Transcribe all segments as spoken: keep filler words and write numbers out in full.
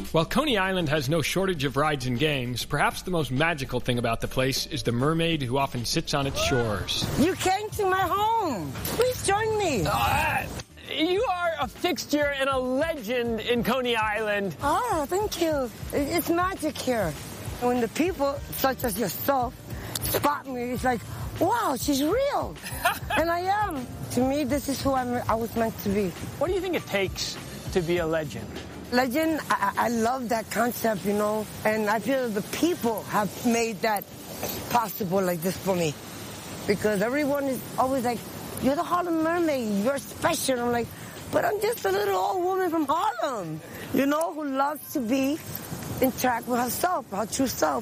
While Coney Island has no shortage of rides and games, perhaps the most magical thing about the place is the mermaid who often sits on its shores. You came to my home. Please join me. Uh, you are a fixture and a legend in Coney Island. Oh, thank you. It's magic here. When the people, such as yourself, spot me, it's like, wow, she's real. And I am. To me, this is who I'm, I was meant to be. What do you think it takes to be a legend? Legend, I, I love that concept, you know, and I feel the people have made that possible like this for me. Because everyone is always like, you're the Harlem Mermaid, you're special. I'm like, but I'm just a little old woman from Harlem, you know, who loves to be, interact with herself, her true self.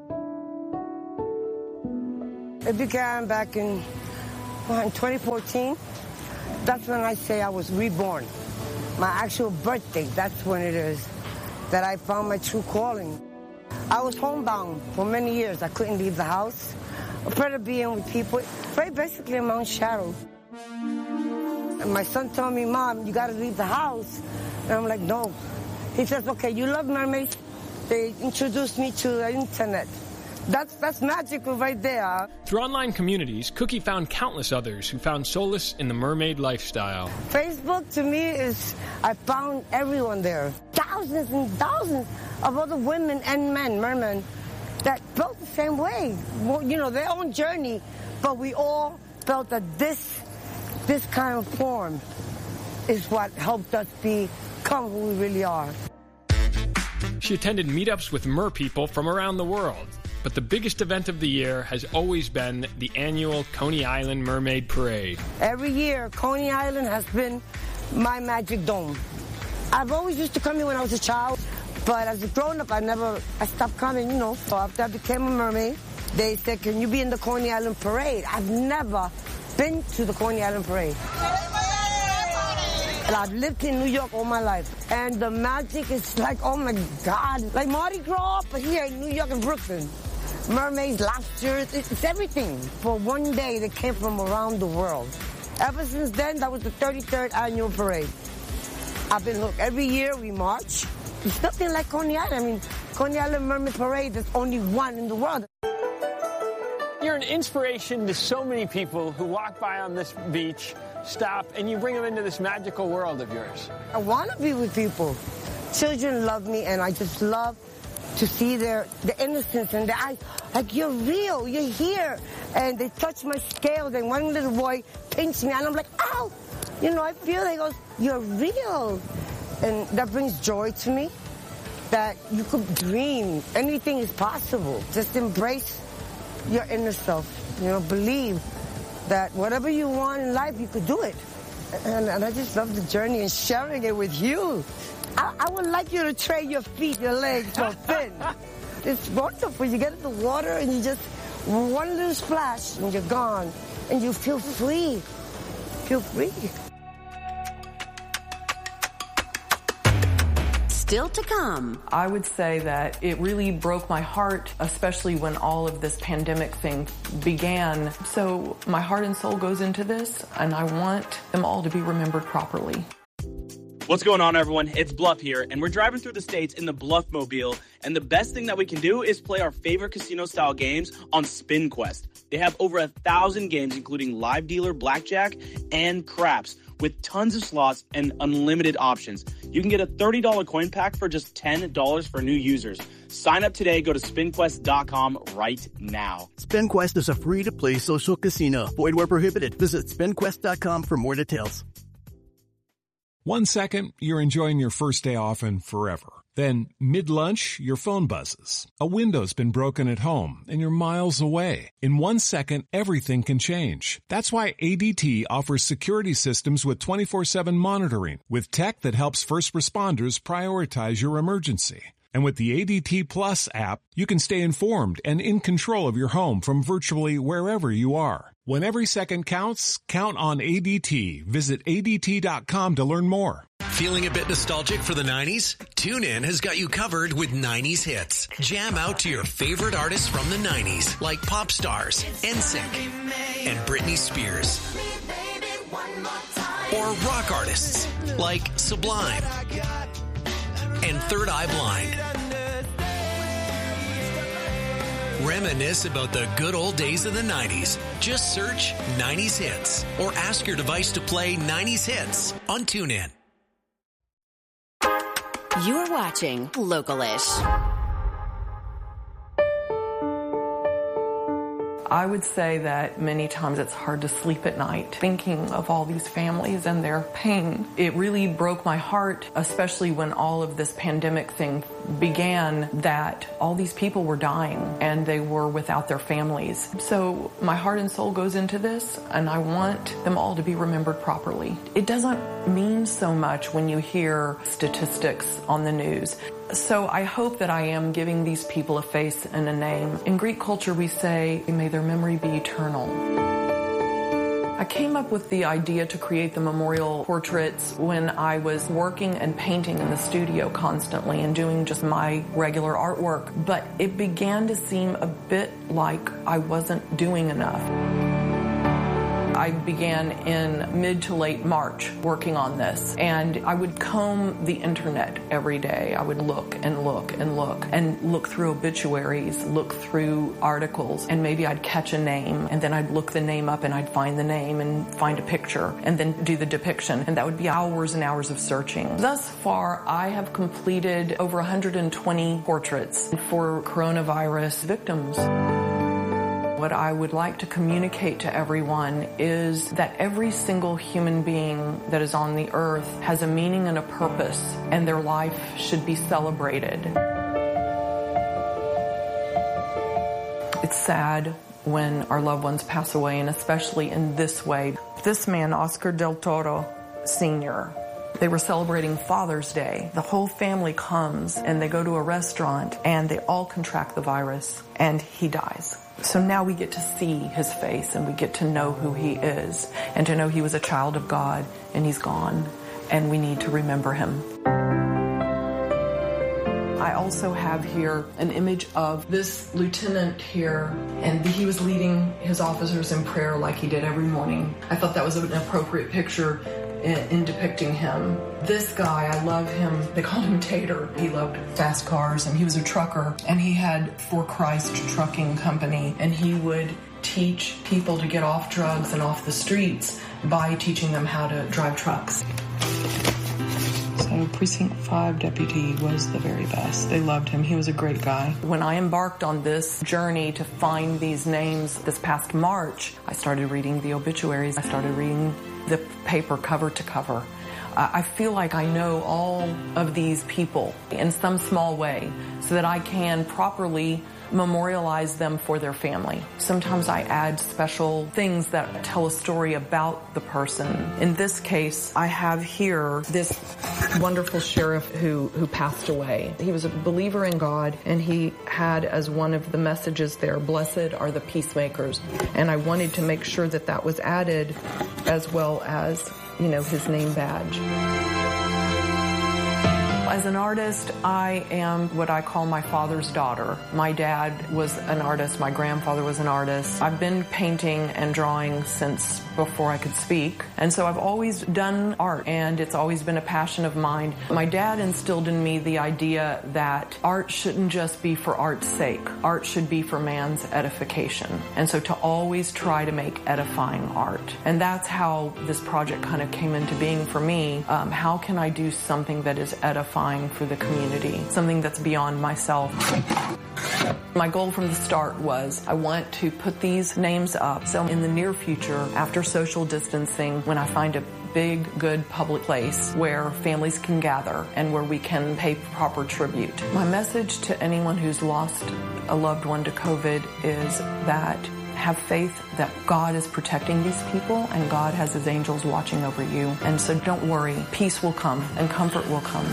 It began back in, well, in twenty fourteen. That's when I say I was reborn. My actual birthday, that's when it is, that I found my true calling. I was homebound for many years. I couldn't leave the house. Afraid of being with people, very basically in my own shadow. And my son told me, Mom, you gotta leave the house. And I'm like, no. He says, okay, you love mermaids. They introduced me to the internet. That's that's magical right there. Through online communities, Cookie found countless others who found solace in the mermaid lifestyle. Facebook, to me, is, I found everyone there. Thousands and thousands of other women and men, mermen, that felt the same way. Well, you know, their own journey, but we all felt that this, this kind of form is what helped us become who we really are. She attended meetups with mer people from around the world. But the biggest event of the year has always been the annual Coney Island Mermaid Parade. Every year, Coney Island has been my magic dome. I've always used to come here when I was a child, but as a grown-up, I never, I stopped coming, you know. So after I became a mermaid, they said, can you be in the Coney Island Parade? I've never been to the Coney Island Parade. And I've lived in New York all my life. And the magic is like, oh my God, like Mardi Gras, but here in New York and Brooklyn. Mermaids, lobsters, it's everything. For one day, they came from around the world. Ever since then, that was the thirty-third annual parade. I've been, look, every year we march. It's nothing like Coney Island. I mean, Coney Island Mermaid Parade, there's only one in the world. You're an inspiration to so many people who walk by on this beach, stop, and you bring them into this magical world of yours. I want to be with people. Children love me, and I just love to see their the innocence in their eyes. Like, you're real, you're here. And they touch my scales, and one little boy pinched me, and I'm like, ow! You know, I feel he goes, you're real. And that brings joy to me, that you could dream. Anything is possible. Just embrace your inner self. You know, believe that whatever you want in life, you could do it. And, and I just love the journey and sharing it with you. I, I would like you to trade your feet, your legs for a fin. It's wonderful. You get in the water and you just, one little splash and you're gone. And you feel free. Feel free. Still to come. I would say that it really broke my heart, especially when all of this pandemic thing began. So my heart and soul goes into this, and I want them all to be remembered properly. What's going on, everyone? It's Bluff here, and we're driving through the states in the Bluffmobile, and the best thing that we can do is play our favorite casino-style games on SpinQuest. They have over a thousand games, including live dealer, blackjack, and craps, with tons of slots and unlimited options. You can get a thirty dollars coin pack for just ten dollars for new users. Sign up today. Go to spin quest dot com right now. SpinQuest is a free-to-play social casino. Void where prohibited. Visit spin quest dot com for more details. One second, you're enjoying your first day off and forever. Then, mid-lunch, your phone buzzes. A window's been broken at home, and you're miles away. In one second, everything can change. That's why A D T offers security systems with twenty-four seven monitoring, with tech that helps first responders prioritize your emergency. And with the A D T Plus app, you can stay informed and in control of your home from virtually wherever you are. When every second counts, count on A D T. Visit A D T dot com to learn more. Feeling a bit nostalgic for the nineties? TuneIn has got you covered with nineties hits. Jam out to your favorite artists from the nineties, like pop stars, N Sync, and Britney Spears. Or rock artists, like Sublime and Third Eye Blind. Reminisce about the good old days of the nineties. Just search nineties Hits or ask your device to play nineties Hits on TuneIn. You're watching Localish. I would say that many times it's hard to sleep at night thinking of all these families and their pain. It really broke my heart, especially when all of this pandemic thing began, that all these people were dying and they were without their families. So my heart and soul goes into this, and I want them all to be remembered properly. It doesn't mean so much when you hear statistics on the news. So I hope that I am giving these people a face and a name. In Greek culture, we say, may their memory be eternal. I came up with the idea to create the memorial portraits when I was working and painting in the studio constantly and doing just my regular artwork. But it began to seem a bit like I wasn't doing enough. I began in mid to late March working on this, and I would comb the internet every day. I would look and look and look and look through obituaries, look through articles, and maybe I'd catch a name, and then I'd look the name up and I'd find the name and find a picture and then do the depiction, and that would be hours and hours of searching. Thus far, I have completed over one hundred twenty portraits for coronavirus victims. What I would like to communicate to everyone is that every single human being that is on the earth has a meaning and a purpose, and their life should be celebrated. It's sad when our loved ones pass away, and especially in this way. This man, Oscar Del Toro Senior, they were celebrating Father's Day. The whole family comes and they go to a restaurant and they all contract the virus, and he dies. So now we get to see his face and we get to know who he is, and to know he was a child of God and he's gone, and we need to remember him. I also have here an image of this lieutenant here, and he was leading his officers in prayer like he did every morning. I thought that was an appropriate picture in, in depicting him. This guy, I love him. They called him Tater. He loved fast cars, and he was a trucker, and he had For Christ Trucking Company, and he would teach people to get off drugs and off the streets by teaching them how to drive trucks. So Precinct five deputy was the very best. They loved him. He was a great guy. When I embarked on this journey to find these names this past March, I started reading the obituaries. I started reading the paper cover to cover. Uh, I feel like I know all of these people in some small way so that I can properly memorialize them for their family. Sometimes I add special things that tell a story about the person. In this case, I have here this wonderful sheriff who, who passed away. He was a believer in God, and he had as one of the messages there, "Blessed are the peacemakers." And I wanted to make sure that that was added, as well as, you know, his name badge. As an artist, I am what I call my father's daughter. My dad was an artist. My grandfather was an artist. I've been painting and drawing since before I could speak. And so I've always done art, and it's always been a passion of mine. My dad instilled in me the idea that art shouldn't just be for art's sake. Art should be for man's edification. And so to always try to make edifying art. And that's how this project kind of came into being for me. Um, how can I do something that is edifying for the community, something that's beyond myself? My goal from the start was I want to put these names up, so in the near future, after social distancing, when I find a big, good public place where families can gather and where we can pay proper tribute. My message to anyone who's lost a loved one to COVID is that have faith that God is protecting these people, and God has his angels watching over you. And so don't worry, peace will come and comfort will come.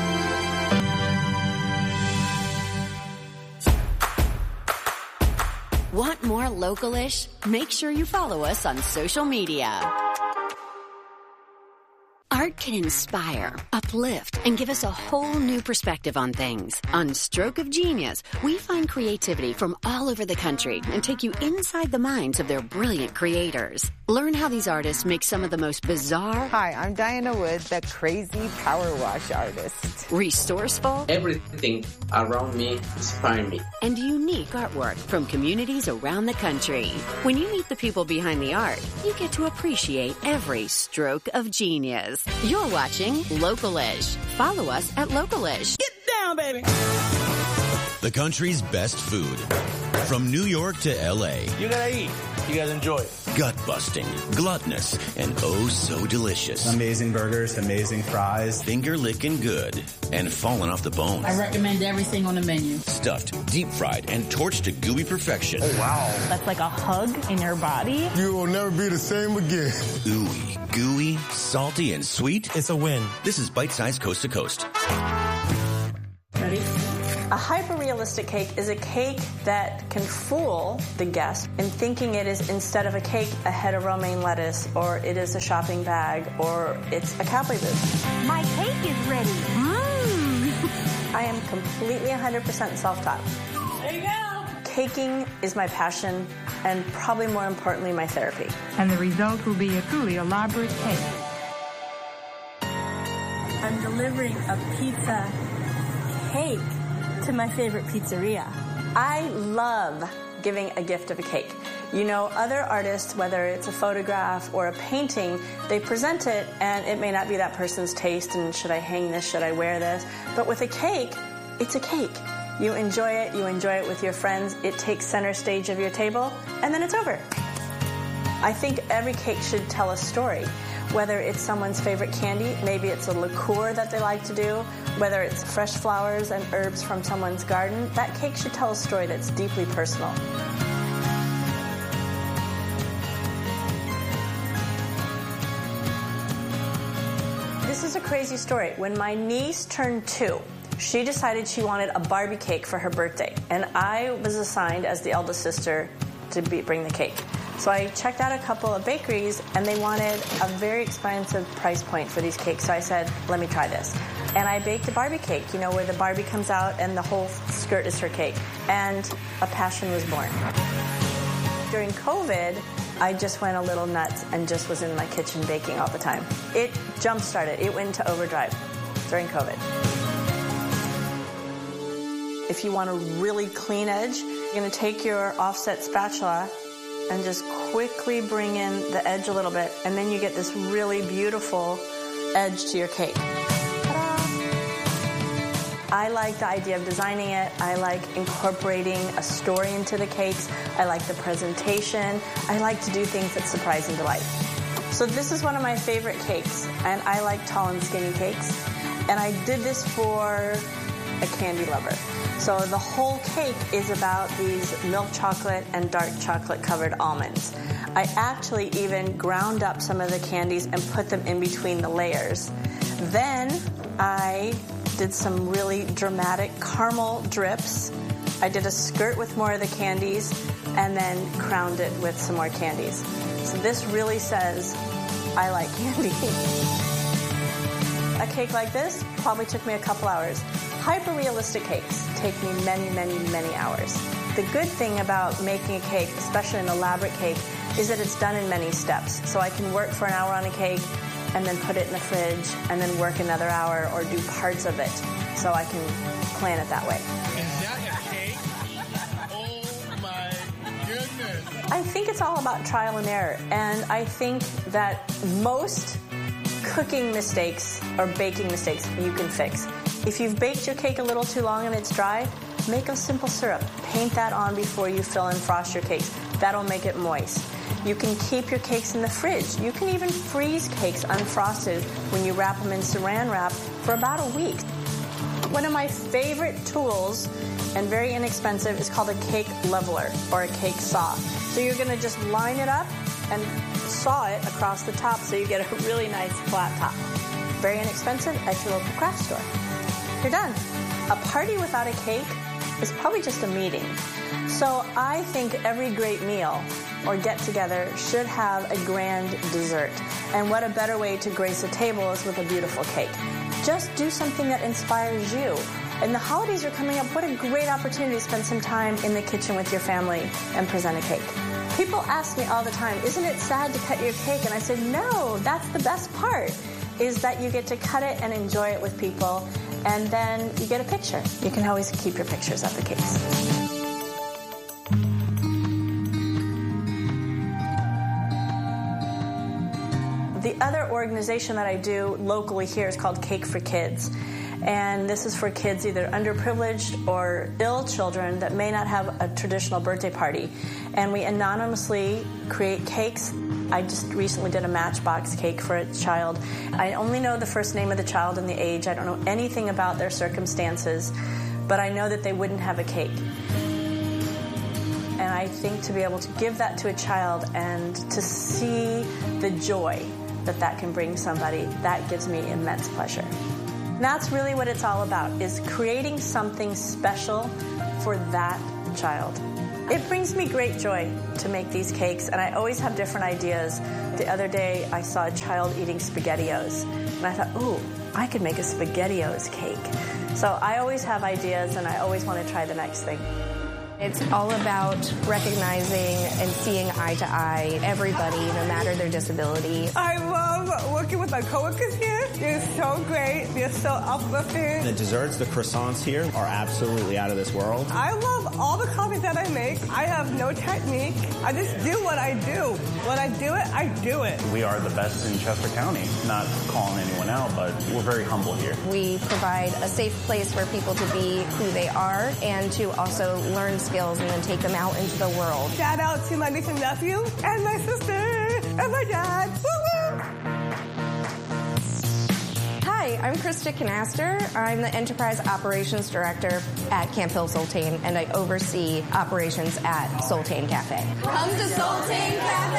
Want more Localish? Make sure you follow us on social media. Art can inspire, uplift, and give us a whole new perspective on things. On Stroke of Genius, we find creativity from all over the country and take you inside the minds of their brilliant creators. Learn how these artists make some of the most bizarre... Hi, I'm Diana Wood, the crazy power wash artist. Resourceful... Everything around me inspires me. And unique artwork from communities around the country. When you meet the people behind the art, you get to appreciate every stroke of genius. You're watching Localish. Follow us at Localish. Get down, baby! The country's best food. From New York to L A. You gotta eat. You guys enjoy it. Gut-busting, gluttonous, and oh so delicious. Amazing burgers, amazing fries. Finger-licking good, and falling off the bone. I recommend everything on the menu. Stuffed, deep-fried, and torched to gooey perfection. Oh, wow. That's like a hug in your body. You will never be the same again. Ooey, gooey, salty, and sweet. It's a win. This is Bite-Sized Coast to Coast. Ready? A hyper-realistic cake is a cake that can fool the guest in thinking it is, instead of a cake, a head of romaine lettuce, or it is a shopping bag, or it's a cowboy boot. My cake is ready. Mmm. I am completely one hundred percent self-taught. There you go. Caking is my passion, and probably more importantly, my therapy. And the result will be a truly elaborate cake. I'm delivering a pizza cake to my favorite pizzeria. I love giving a gift of a cake. You know, other artists, whether it's a photograph or a painting, they present it and it may not be that person's taste, and should I hang this, should I wear this? But with a cake, it's a cake. You enjoy it, you enjoy it with your friends, it takes center stage of your table, and then it's over. I think every cake should tell a story. Whether it's someone's favorite candy, maybe it's a liqueur that they like to do, whether it's fresh flowers and herbs from someone's garden, that cake should tell a story that's deeply personal. This is a crazy story. When my niece turned two, she decided she wanted a Barbie cake for her birthday, and I was assigned as the eldest sister to be, bring the cake. So I checked out a couple of bakeries, and they wanted a very expensive price point for these cakes. So I said, let me try this. And I baked a Barbie cake, you know, where the Barbie comes out and the whole skirt is her cake. And a passion was born. During COVID, I just went a little nuts and just was in my kitchen baking all the time. It jump-started. It went into overdrive during COVID. If you want a really clean edge, you're going to take your offset spatula and just quickly bring in the edge a little bit, and then you get this really beautiful edge to your cake. Ta-da! I like the idea of designing it. I like incorporating a story into the cakes. I like the presentation. I like to do things that surprise and delight. So this is one of my favorite cakes, and I like tall and skinny cakes. And I did this for a candy lover. So the whole cake is about these milk chocolate and dark chocolate covered almonds. I actually even ground up some of the candies and put them in between the layers. Then I did some really dramatic caramel drips. I did a skirt with more of the candies and then crowned it with some more candies. So this really says, I like candy. A cake like this probably took me a couple hours. Hyper-realistic cakes take me many, many, many hours. The good thing about making a cake, especially an elaborate cake, is that it's done in many steps. So I can work for an hour on a cake and then put it in the fridge and then work another hour or do parts of it. So I can plan it that way. Is that a cake? Oh my goodness. I think it's all about trial and error. And I think that most cooking mistakes or baking mistakes you can fix. If you've baked your cake a little too long and it's dry, make a simple syrup. Paint that on before you fill and frost your cakes. That'll make it moist. You can keep your cakes in the fridge. You can even freeze cakes unfrosted when you wrap them in saran wrap for about a week. One of my favorite tools, and very inexpensive, is called a cake leveler or a cake saw. So you're going to just line it up and saw it across the top so you get a really nice flat top. Very inexpensive at your local craft store. You're done. A party without a cake is probably just a meeting. So I think every great meal or get-together should have a grand dessert. And what a better way to grace a table is with a beautiful cake. Just do something that inspires you. And the holidays are coming up. What a great opportunity to spend some time in the kitchen with your family and present a cake. People ask me all the time, isn't it sad to cut your cake? And I said, no, that's the best part, is that you get to cut it and enjoy it with people, and then you get a picture. You can always keep your pictures of the cakes. The other organization that I do locally here is called Cake for Kids. And this is for kids either underprivileged or ill children that may not have a traditional birthday party. And we anonymously create cakes. I just recently did a Matchbox cake for a child. I only know the first name of the child and the age. I don't know anything about their circumstances, but I know that they wouldn't have a cake. And I think to be able to give that to a child and to see the joy that that can bring somebody, that gives me immense pleasure. And that's really what it's all about, is creating something special for that child. It brings me great joy to make these cakes, and I always have different ideas. The other day, I saw a child eating SpaghettiOs, and I thought, ooh, I could make a SpaghettiOs cake. So I always have ideas, and I always want to try the next thing. It's all about recognizing and seeing eye to eye everybody, no matter their disability. I love working with my coworkers here. They're so great. They're so uplifting. The desserts, the croissants here are absolutely out of this world. I love all the coffees that I make. I have no technique. I just do what I do. When I do it, I do it. We are the best in Chester County. Not calling anyone out, but we're very humble here. We provide a safe place for people to be who they are and to also learn skills and then take them out into the world. Shout out to my niece and nephew and my sister and my dad. Woo-woo! Hi, I'm Krista Canaster. I'm the Enterprise Operations Director at Camp Hill Sultane, and I oversee operations at Sultane Cafe. Come to Sultane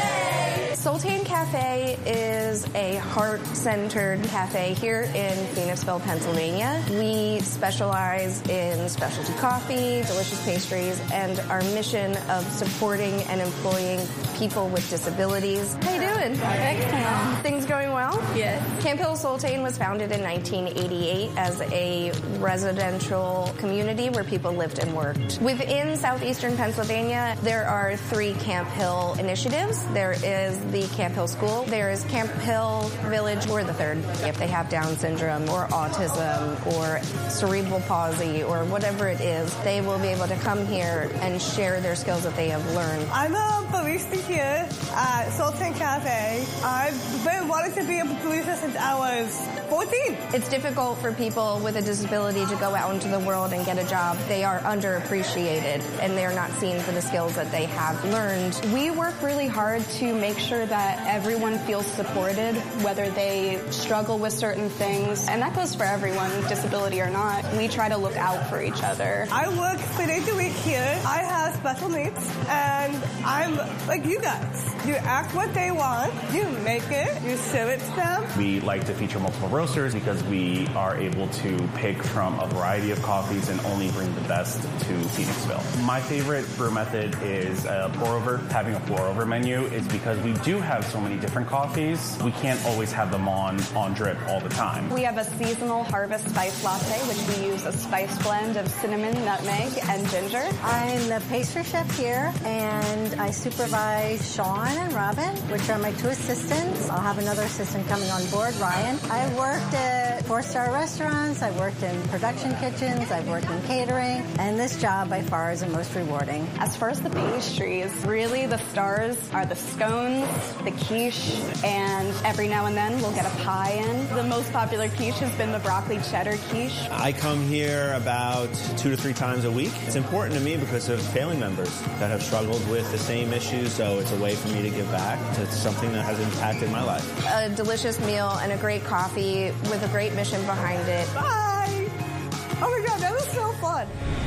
Cafe! Sultane Cafe is a heart-centered cafe here in Phoenixville, Pennsylvania. We specialize in specialty coffee, delicious pastries, and our mission of supporting and employing people with disabilities. How you doing? Excellent. Things going well? Yes. Camp Hill Sultane was founded in nineteen eighty-eight as a residential community where people lived and worked. Within southeastern Pennsylvania, there are three Camp Hill initiatives. There is the Camp Hill School. There is Camp Hill Village. We're the third. If they have Down syndrome or autism or cerebral palsy or whatever it is, they will be able to come here and share their skills that they have learned. I'm a barista here at Sultane Cafe. I've been wanting to be a barista since I was fourteen. It's difficult for people with a disability to go out into the world and get a job. They are underappreciated and they're not seen for the skills that they have learned. We work really hard to make sure that everyone feels supported, whether they struggle with certain things, and that goes for everyone, disability or not. We try to look out for each other. I work three days a week here. I have special needs, and I'm like you guys. You ask what they want, you make it, you serve it to them. We like to feature multiple roasters because we are able to pick from a variety of coffees and only bring the best to Phoenixville. My favorite brew method is a pour-over. Having a pour-over menu is because we do have so many different coffees. We can't always have them on, on drip all the time. We have a seasonal harvest spice latte, which we use a spice blend of cinnamon, nutmeg, and ginger. I'm the pastry chef here, and I supervise Sean and Robin, which are my two assistants. I'll have another assistant coming on board, Ryan. I've worked at four-star restaurants, I've worked in production kitchens, I've worked in catering, and this job by far is the most rewarding. As far as the pastries, really the stars are the scones, the quiche, and every now and then we'll get a pie in. The most popular quiche has been the broccoli cheddar quiche. I come here about two to three times a week. It's important to me because of family members that have struggled with the same issues, so it's a way for me to give back to something that has impacted my life. A delicious meal and a great coffee with a great mission behind it. Bye! Oh my God, that was so fun.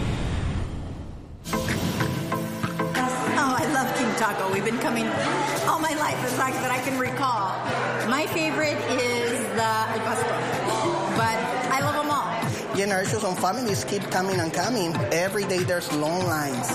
Oh, I love King Taco. We've been coming all my life, as long as I can recall. My favorite is the al pastor, but I love them all. generations and families keep coming and coming. Every day there's long lines.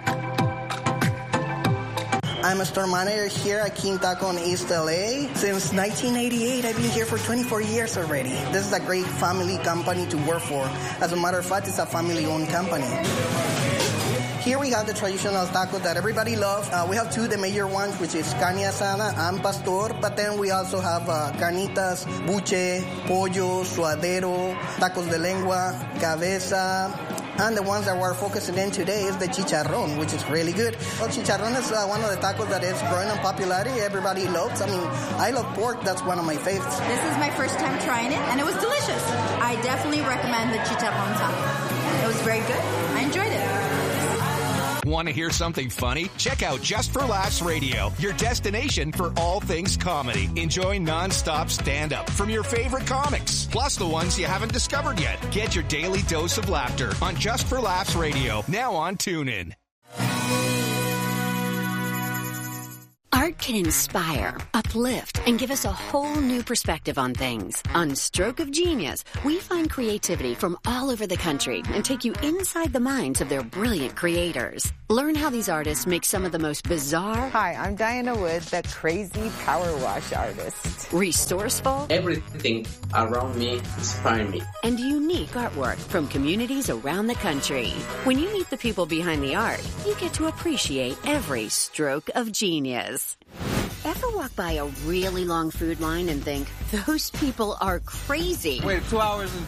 I'm a store manager here at King Taco in East L A. Since nineteen eighty-eight, I've been here for twenty-four years already. This is a great family company to work for. As a matter of fact, it's a family-owned company. Here we have the traditional tacos that everybody loves. Uh, we have two, the major ones, which is carne asada and pastor. But then we also have uh, carnitas, buche, pollo, suadero, tacos de lengua, cabeza. And the ones that we're focusing in today is the chicharrón, which is really good. Well, chicharrón is uh, one of the tacos that is growing in popularity. Everybody loves. I mean, I love pork. That's one of my favorites. This is my first time trying it, and it was delicious. I definitely recommend the chicharrón taco. It was very good. I enjoyed it. Want to hear something funny? Check out Just for Laughs Radio, your destination for all things comedy. Enjoy nonstop stand-up from your favorite comics, plus the ones you haven't discovered yet. Get your daily dose of laughter on Just for Laughs Radio, now on TuneIn. Art can inspire, uplift, and give us a whole new perspective on things. On Stroke of Genius, we find creativity from all over the country and take you inside the minds of their brilliant creators. Learn how these artists make some of the most bizarre... Hi, I'm Diana Wood, the crazy power wash artist. Resourceful... Everything around me inspires me. And unique artwork from communities around the country. When you meet the people behind the art, you get to appreciate every stroke of genius. Ever walk by a really long food line and think, those people are crazy? Wait, two hours and